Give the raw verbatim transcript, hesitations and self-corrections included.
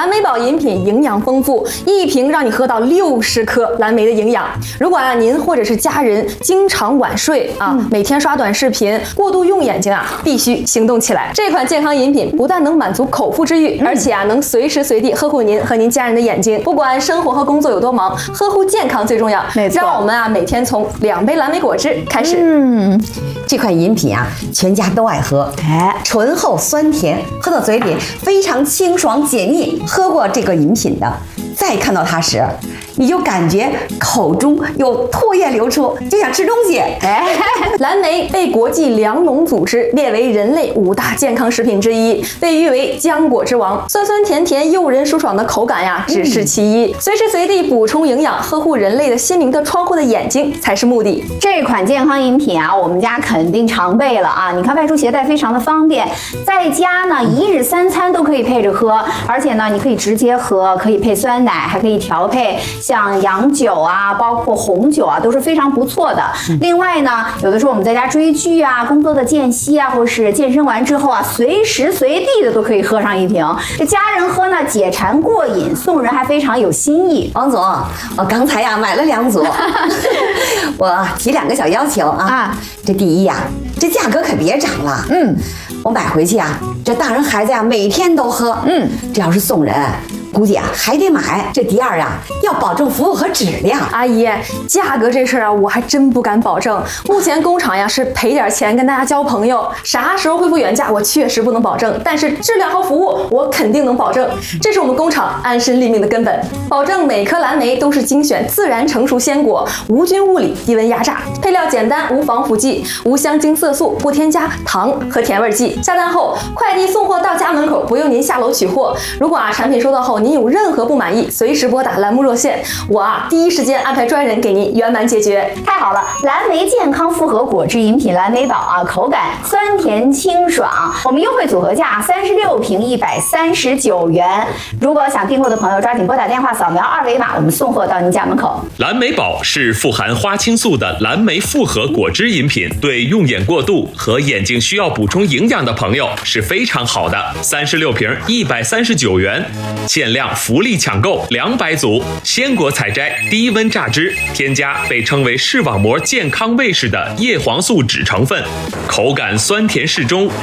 蓝莓宝饮品营养丰富，一瓶让你喝到六十克蓝莓的营养。如果啊您或者是家人经常晚睡啊，嗯、每天刷短视频，过度用眼睛啊，必须行动起来。这款健康饮品不但能满足口腹之欲，嗯、而且啊能随时随地呵护您和您家人的眼睛。不管生活和工作有多忙，呵护健康最重要。 没错， 让我们啊每天从两杯蓝莓果汁开始。 嗯，这款饮品啊，全家都爱喝，哎，醇厚酸甜，喝到嘴里非常清爽解腻。喝过这个饮品的，再看到它时，你就感觉口中有唾液流出，就想吃东西。哎， 蓝莓被国际粮农组织列为人类五大健康食品之一，被誉为浆果之王。酸酸甜甜、诱人舒爽的口感呀，只是其一。嗯、随时随地补充营养，呵护人类的心灵的窗户的眼睛才是目的。 这款健康饮品啊，我们家肯定常备了啊！你看外出携带非常的方便，在家呢一日三餐都可以配着喝，而且呢你可以直接喝，可以配酸奶，还可以调配像洋酒啊，包括红酒啊，都是非常不错的。嗯、另外呢，有的时候我们在家追剧啊、工作的间隙啊，或是健身完之后啊，随时随地的都可以喝上一瓶。这家人喝呢，解馋过瘾，送人还非常有新意。 王总，我刚才呀买了两组，我提两个小要求啊。啊这第一呀，这价格可别涨了。嗯，我买回去啊，这大人孩子呀每天都喝。嗯，这要是送人，估计啊还得买。这第二啊，要保证服务和质量。 阿姨，价格这事儿啊，我还真不敢保证。目前工厂呀是赔点钱跟大家交朋友，啥时候恢复原价我确实不能保证，但是质量和服务我肯定能保证。这是我们工厂安身立命的根本，保证每颗蓝莓都是精选自然成熟鲜果，无菌物理，低温压榨，配料简单，无防腐剂，无香精色素，不添加糖和甜味剂。下单后快递送货到家门口，不用您下楼取货。如果啊产品收到后您有任何不满意，随时拨打栏目热线，我啊第一时间安排专人给您圆满解决。 太好了，蓝莓健康复合果汁饮品蓝莓宝啊，口感酸甜清爽，我们优惠组合价三十六瓶一百三十九元。如果想订货的朋友，抓紧拨打电话扫描二维码，我们送货到您家门口。 蓝莓宝是富含花青素的蓝莓复合果汁饮品，对用眼过度和眼睛需要补充营养的朋友是非常好的。三十六瓶一百三十九元，限量福利抢购两百组，鲜果采摘，低温榨汁，添加被称为视网膜健康卫士的叶黄素酯成分，口感酸甜适中，